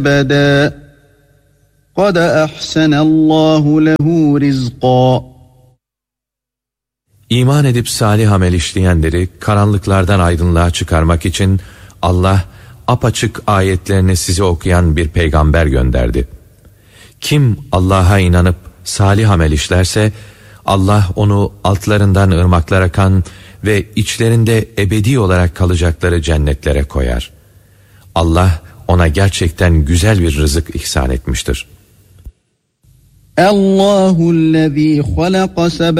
أبدا قد أحسن الله له رزقا. İman edip salih amel işleyenleri karanlıklardan aydınlığa çıkarmak için Allah apaçık ayetlerini size okuyan bir peygamber gönderdi. Kim Allah'a inanıp salih amel işlerse Allah onu altlarından ırmaklar akan ve içlerinde ebedi olarak kalacakları cennetlere koyar. Allah ona gerçekten güzel bir rızık ihsan etmiştir. Allahu'llezî halaka